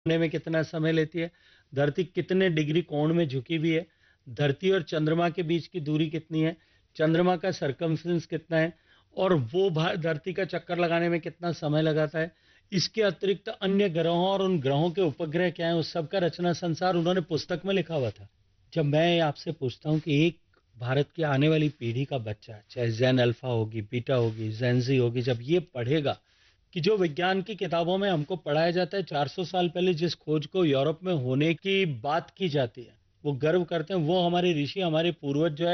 होने में कितना समय लेती है, धरती कितने डिग्री कोण में झुकी हुई है, धरती और चंद्रमा के बीच की दूरी कितनी है, चंद्रमा का सरकमफ्रेंस कितना है और वो धरती का चक्कर लगाने में कितना समय लगाता है। इसके अतिरिक्त अन्य ग्रहों और उन ग्रहों के उपग्रह क्या है, उस सब का रचना संसार उन्होंने पुस्तक में लिखा हुआ था। जब मैं आपसे पूछता हूँ कि एक भारत की आने वाली पीढ़ी का बच्चा, चाहे जेन अल्फा होगी, बीटा होगी, जेनजी होगी, जब ये पढ़ेगा कि जो विज्ञान की किताबों में हमको पढ़ाया जाता है 400 साल पहले जिस खोज को यूरोप में होने की बात की जाती है, वो गर्व करते हैं, वो हमारे ऋषि, हमारे पूर्वज जो है